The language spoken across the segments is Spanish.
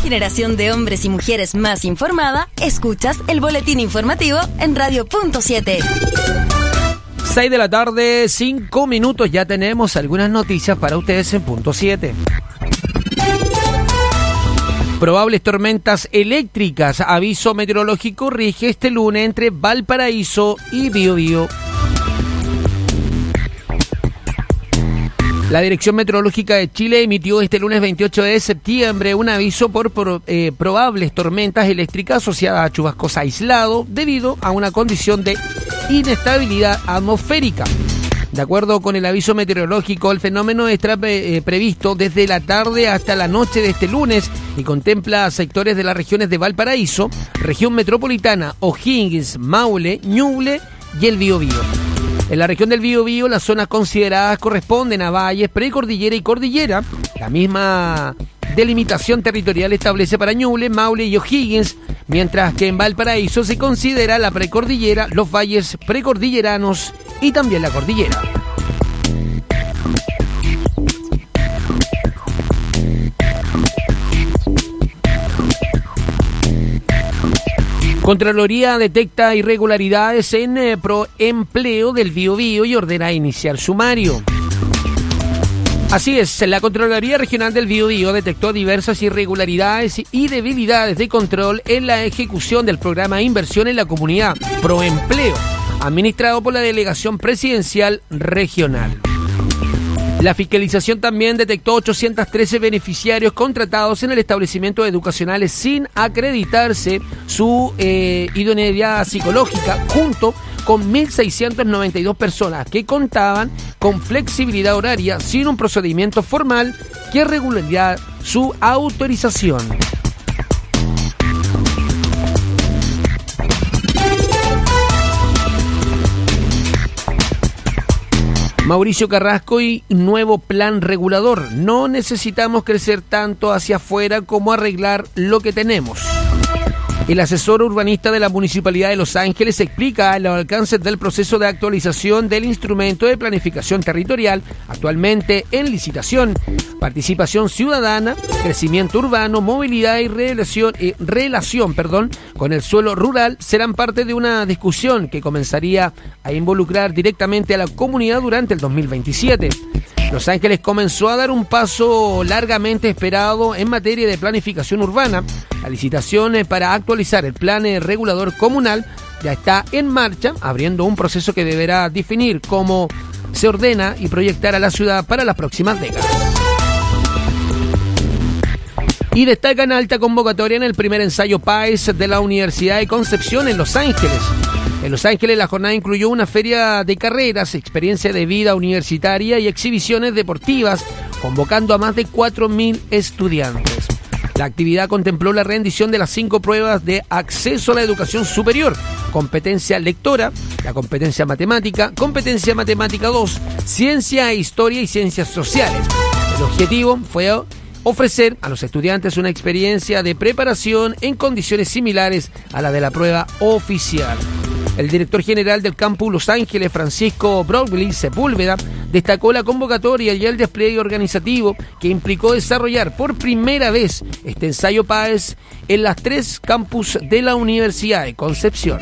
generación de hombres y mujeres más informada, escuchas el boletín informativo en Radio.7. 6 de la tarde, 5 minutos, ya tenemos algunas noticias para ustedes en Punto 7. Probables tormentas eléctricas, aviso meteorológico rige este lunes entre Valparaíso y Biobío. La Dirección Meteorológica de Chile emitió este lunes 28 de septiembre un aviso por probables tormentas eléctricas asociadas a chubascos aislados debido a una condición de inestabilidad atmosférica. De acuerdo con el aviso meteorológico, el fenómeno estará previsto desde la tarde hasta la noche de este lunes y contempla sectores de las regiones de Valparaíso, región metropolitana, O'Higgins, Maule, Ñuble y el Biobío. En la región del Biobío, las zonas consideradas corresponden a valles, precordillera y cordillera. La misma delimitación territorial establece para Ñuble, Maule y O'Higgins, mientras que en Valparaíso se considera la precordillera, los valles precordilleranos y también la cordillera. Contraloría detecta irregularidades en proempleo del Biobío y ordena iniciar sumario. Así es, la Contraloría Regional del Biobío detectó diversas irregularidades y debilidades de control en la ejecución del programa de inversión en la comunidad Proempleo, administrado por la Delegación Presidencial Regional. La fiscalización también detectó 813 beneficiarios contratados en el establecimiento educacionales sin acreditarse su idoneidad psicológica, junto con 1.692 personas que contaban con flexibilidad horaria sin un procedimiento formal que regularizara su autorización. Mauricio Carrasco y nuevo plan regulador. No necesitamos crecer tanto hacia afuera como arreglar lo que tenemos. El asesor urbanista de la Municipalidad de Los Ángeles explica los alcances del proceso de actualización del instrumento de planificación territorial, actualmente en licitación. Participación ciudadana, crecimiento urbano, movilidad y relación con el suelo rural serán parte de una discusión que comenzaría a involucrar directamente a la comunidad durante el 2027. Los Ángeles comenzó a dar un paso largamente esperado en materia de planificación urbana. La licitación para actualizar el plan regulador comunal ya está en marcha, abriendo un proceso que deberá definir cómo se ordena y proyectar a la ciudad para las próximas décadas. Y destacan alta convocatoria en el primer ensayo PAES de la Universidad de Concepción en Los Ángeles. En Los Ángeles la jornada incluyó una feria de carreras, experiencia de vida universitaria y exhibiciones deportivas, convocando a más de 4.000 estudiantes. La actividad contempló la rendición de las 5 pruebas de acceso a la educación superior: competencia lectora, la competencia matemática 2, ciencia e historia y ciencias sociales. El objetivo fue ofrecer a los estudiantes una experiencia de preparación en condiciones similares a la de la prueba oficial. El director general del Campus Los Ángeles, Francisco Broglie Sepúlveda, destacó la convocatoria y el despliegue organizativo que implicó desarrollar por primera vez este ensayo PAES en las 3 campus de la Universidad de Concepción.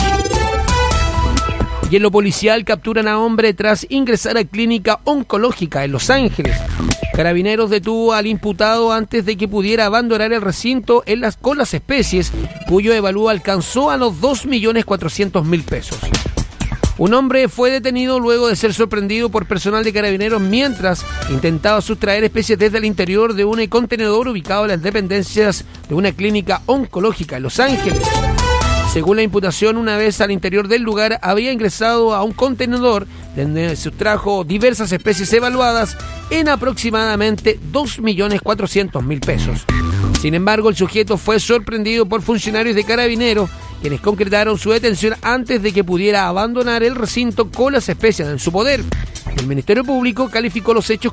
Y en lo policial capturan a hombre tras ingresar a clínica oncológica en Los Ángeles. Carabineros detuvo al imputado antes de que pudiera abandonar el recinto con las especies, cuyo evalúo alcanzó a los 2.400.000 pesos. Un hombre fue detenido luego de ser sorprendido por personal de Carabineros mientras intentaba sustraer especies desde el interior de un contenedor ubicado en las dependencias de una clínica oncológica en Los Ángeles. Según la imputación, una vez al interior del lugar había ingresado a un contenedor donde sustrajo diversas especies evaluadas en aproximadamente 2.400.000 pesos. Sin embargo, el sujeto fue sorprendido por funcionarios de Carabineros, quienes concretaron su detención antes de que pudiera abandonar el recinto con las especies en su poder. El Ministerio Público calificó los hechos